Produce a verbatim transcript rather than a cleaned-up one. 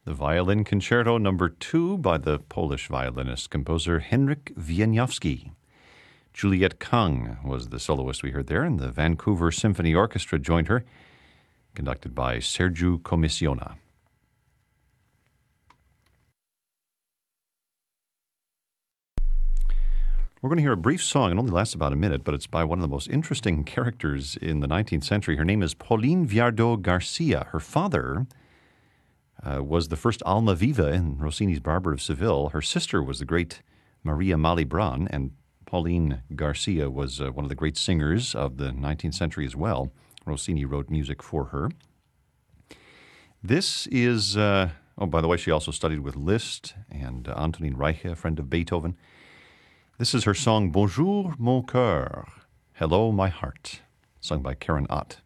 The Violin Concerto Number two by the Polish violinist-composer Henryk Wieniawski. Juliette Kung was the soloist we heard there, and the Vancouver Symphony Orchestra joined her, conducted by Sergiu Comisiona. We're going to hear a brief song. It only lasts about a minute, but it's by one of the most interesting characters in the nineteenth century. Her name is Pauline Viardot Garcia. Her father uh, was the first Almaviva in Rossini's Barber of Seville. Her sister was the great Maria Malibran, and Pauline Garcia was uh, one of the great singers of the nineteenth century as well. Rossini wrote music for her. This is, uh, oh, by the way, she also studied with Liszt and uh, Antonin Reiche, a friend of Beethoven. This is her song, Bonjour, mon cœur, Hello, my heart, sung by Karen Ott.